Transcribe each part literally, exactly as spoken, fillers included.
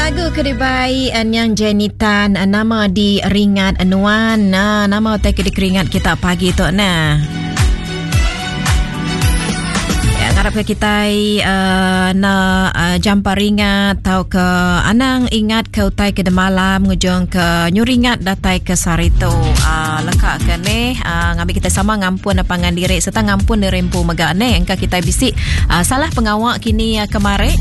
Lagu Kedibai yang Jenitan nama di Ringat Anuan. Nah, nama utai ke keringat kita pagi tu nah. Ya, ngarap ke kita uh, na uh, jampa ringat tau ke anang ingat ke utai ke malam ngujung ke nyuringat datai ke sarito. Uh, lekak ke ne uh, ngambil kita sama ngampun pangan diri serta ngampun nerempu megak ne engka kita bisik uh, salah pengawak kini uh, kemari.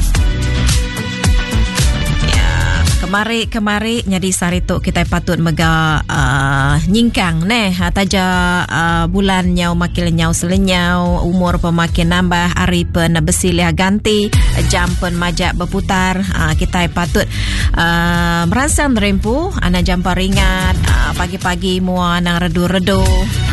Kemari-kemari nyadi sarito kita patut mega uh, nyingkang neh taja uh, bulan nyau makil nyau selenyau umur pemakin nambah hari pen besi liah ganti jam pen majak berputar uh, kita patut uh, merangsang rempu ana jam peringat uh, pagi-pagi mua nang redu-redu.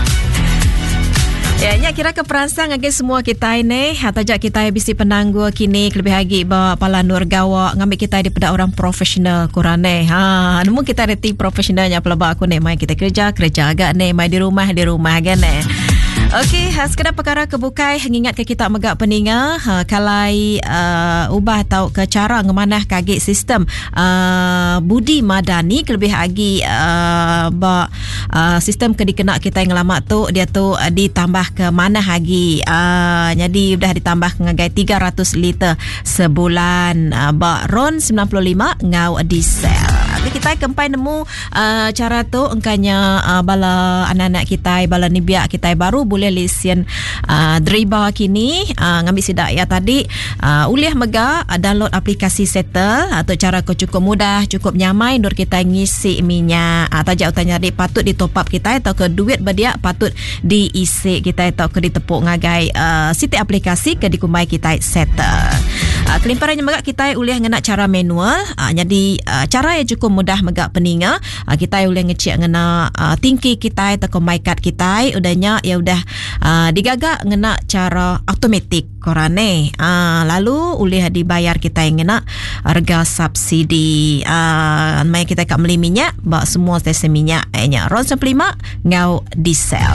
Ya, nya kira ke perangsang agi semua kita ini hatajak kita bisi penanggu kini lebih lagi bawa pala nur gawa ngambil kita di pada orang profesional kurane. Ha, namun kita reti profesionalnya pelaba aku ne mai kita kerja kerja agak ne mai di rumah di rumah kan ne. Okey, ha, sekedar perkara kebukai mengingat ke kita megak peninga ha, kalai uh, ubah tau ke cara ngemanah kagik sistem uh, budi madani lebih lagi uh, ba uh, sistem ke dikena kita yang ngelamak tu dia tu uh, ditambah ke mana lagi uh, jadi dah ditambah ngagai tiga ratus liter sebulan uh, ba ron sembilan puluh lima ngau diesel. Okay, kita kempai nemu uh, cara tu engkanya uh, bala anak-anak kita bala nibiak kita baru boleh lesen uh, driba kini uh, ngambil sidak ya tadi uh, uliah mega uh, download aplikasi Settle atau cara ko cukup mudah cukup nyamai nur kita ngisi minyak uh, tajak utanya di patut di top up kita atau ke duit berdia patut diisi kita atau ke ditepuk ngagai uh, siti aplikasi ke dikumai kita Settle. Uh, kelimparannya mega kita uliah ngena cara manual uh, jadi uh, cara yang cukup mudah megak peninga uh, kita boleh ngecek ngena uh, tingki kita atau komaikat kita udahnya ya udah uh, digagak ngena cara automatik korane uh, lalu boleh dibayar kita yang ngena harga subsidi uh, mai kita kat beli minyak bak semua stesen minyak nya ron sembilan puluh lima ngau diesel.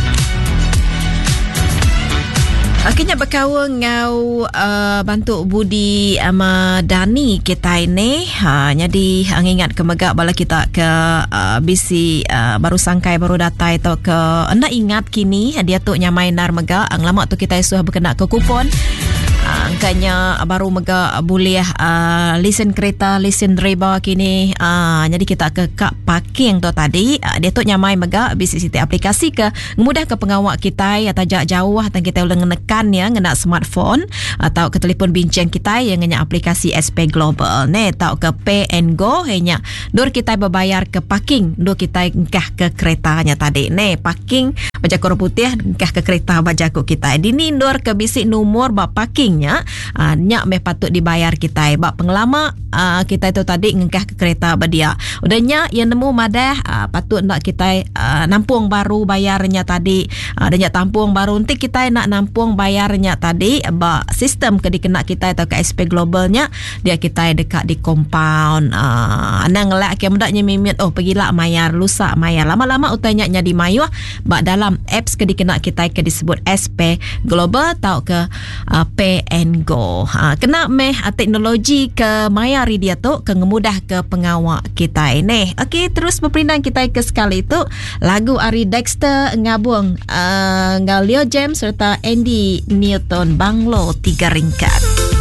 Akhirnya berkawan ngau uh, bantu budi ama Dani kita ini ha, jadi ingat ke megak bala kita ke uh, bisi uh, baru sangkai baru datai atau ke anda ingat kini dia tu nyamai nar megak ang lama tu kita sudah berkena ke kupon. Angkanya baru mega boleh uh, lesen kereta, lesen driver kini. Uh, jadi kita ke kak parking tu tadi. Uh, dia tu nyamai mega bisi siti aplikasi ke mudah ke pengawak kita atau jak jauh atau kita boleh menekan ya ngena smartphone atau ke telefon bincang kita yang ngena aplikasi S P Global ne atau ke Pay and Go hanya dur kita berbayar ke parking, dur kita ngkah ke keretanya tadi ne parking baca korup putih ngkah ke kereta bajaku kita. Dini dur ke bisi nomor ba parking nya uh, nyak meh patut dibayar kita bab pengelama uh, kita itu tadi ngengkah ke kereta badia udahnya yang nemu madah uh, patut nak kita uh, nampung baru bayarnya tadi uh, dan nyak tampung baru nanti kita nak nampung bayarnya tadi bab sistem ke dikena kita atau ke S P Globalnya dia kita dekat di compound uh, anang lak ke mudaknya mimit oh pergilah mayar lusa mayar lama-lama utanya nya di mayuh bab dalam apps ke dikena kita ke disebut S P Global tau ke uh, Pay and Go. Ha, kena meh teknologi ke mayari dia tu ke ngemudah ke pengawak kita ini. Okey, terus berperindan kita ke sekali itu lagu Ari Dexter ngabung uh, Leo James serta Andy Newton Banglo tiga ringkat.